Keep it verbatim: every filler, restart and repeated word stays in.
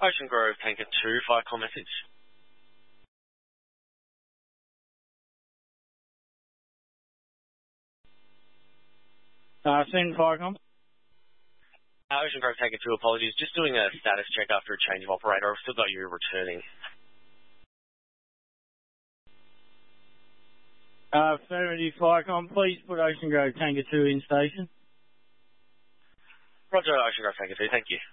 Ocean Grove Tanker two, fire call message. Uh, send fire com. Uh, Ocean Grove Tanker two, apologies. Just doing a status check after a change of operator. I've still got you returning. Uh, affirmative fire com. Please put Ocean Grove Tanker two in station. Roger, Ocean Grove Tanker two, thank you.